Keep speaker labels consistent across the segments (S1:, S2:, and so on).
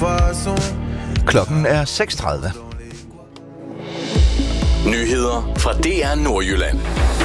S1: Klokken er 6:30.
S2: Nyheder fra DR Nordjylland.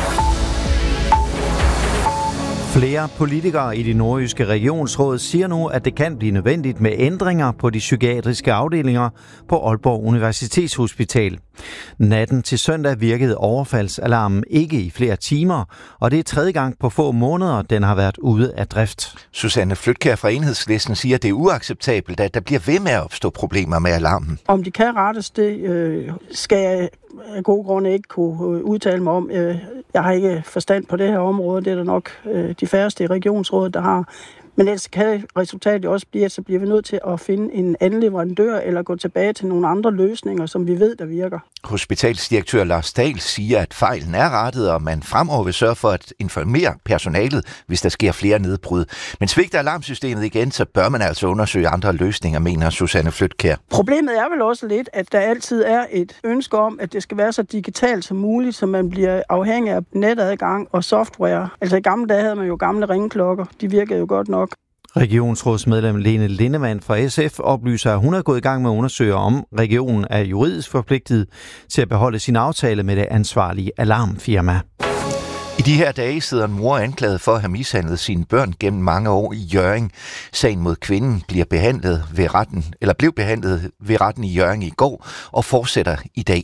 S3: Flere politikere i de nordjyske regionsråd siger nu, at det kan blive nødvendigt med ændringer på de psykiatriske afdelinger på Aalborg Universitetshospital. Natten til søndag virkede overfaldsalarmen ikke i flere timer, og det er tredje gang på få måneder, den har været ude af drift.
S1: Susanne Flytkjær fra Enhedslisten siger, at det er uacceptabelt, at der bliver ved med at opstå problemer med alarmen.
S4: Om de kan rettes, det skal jeg af gode grunde ikke kunne udtale mig om. Jeg har ikke forstand på det her område. Det er der nok de færreste i regionsrådet, der har. Men ellers kan resultatet også blive, at så bliver vi nødt til at finde en anden leverandør eller gå tilbage til nogle andre løsninger, som vi ved, der virker.
S1: Hospitalsdirektør Lars Dahl siger, at fejlen er rettet, og man fremover vil sørge for at informere personalet, hvis der sker flere nedbrud. Men svigter alarmsystemet igen, så bør man altså undersøge andre løsninger, mener Susanne Flytkjær.
S4: Problemet er vel også lidt, at der altid er et ønske om, at det skal være så digitalt som muligt, så man bliver afhængig af netadgang og software. Altså i gamle dage havde man jo gamle ringeklokker. De virkede jo godt nok.
S3: Regionsrådsmedlem Lene Lindemann fra SF oplyser, at hun er gået i gang med at undersøge, om regionen er juridisk forpligtet til at beholde sin aftale med det ansvarlige alarmfirma.
S1: I de her dage sidder en mor anklaget for at have mishandlet sine børn gennem mange år i Hjørring. Sagen mod kvinden blev behandlet ved retten i Hjørring i går og fortsætter i dag.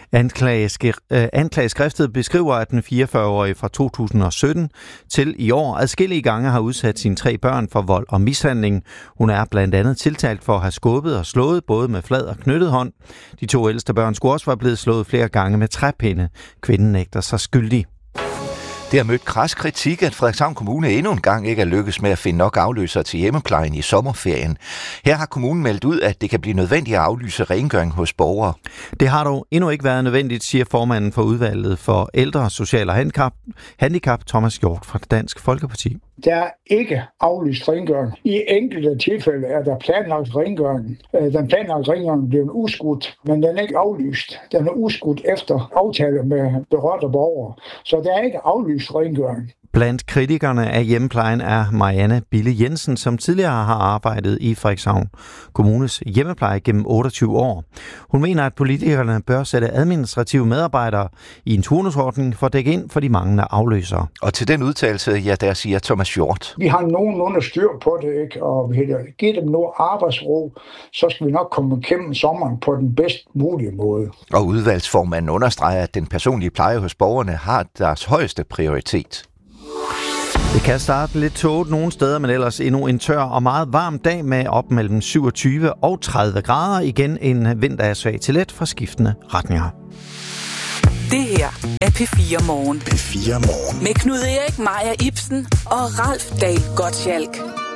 S3: Anklageskriftet beskriver, at den 44-årige fra 2017 til i år adskillige gange har udsat sine 3 børn for vold og mishandling. Hun er blandt andet tiltalt for at have skubbet og slået både med flad og knyttet hånd. De 2 ældste børn skulle også være blevet slået flere gange med træpinde. Kvinden nægter sig skyldig.
S1: Det har mødt kras kritik, at Frederikshavn Kommune endnu en gang ikke er lykkes med at finde nok afløsere til hjemmeplejen i sommerferien. Her har kommunen meldt ud, at det kan blive nødvendigt at aflyse rengøring hos borgere.
S3: Det har dog endnu ikke været nødvendigt, siger formanden for udvalget for ældre, social og handicap, Thomas Hjort fra Dansk Folkeparti.
S5: Der er ikke aflyst rengøring. I enkelte tilfælde er der planlagt rengøring. Den planlagte rengøring bliver udskudt, men den er ikke aflyst. Den er udskudt efter aftale med berørte borgere. Så der er ikke aflyst rengøring.
S3: Blandt kritikerne af hjemmeplejen er Marianne Bille Jensen, som tidligere har arbejdet i Frederikshavn Kommunes hjemmepleje gennem 28 år. Hun mener, at politikerne bør sætte administrative medarbejdere i en turnusordning for at dække ind for de manglende afløsere.
S1: Og til den udtalelse, ja, der siger Thomas Hjort.
S5: Vi har nogenlunde styr på det, ikke? Og vi giver dem noget arbejdsro, så skal vi nok komme igennem sommeren på den bedst mulige måde.
S1: Og udvalgsformanden understreger, at den personlige pleje hos borgerne har deres højeste prioritet.
S3: Det kan starte lidt tåget nogle steder, men ellers endnu en tør og meget varm dag med op mellem 27 og 30 grader. Igen en vind, der er svag til let fra skiftende retninger.
S6: Det her er P4 Morgen.
S1: P4 Morgen.
S6: Med Knud Erik, Maja Ibsen og Ralf Dahl Gottschalk.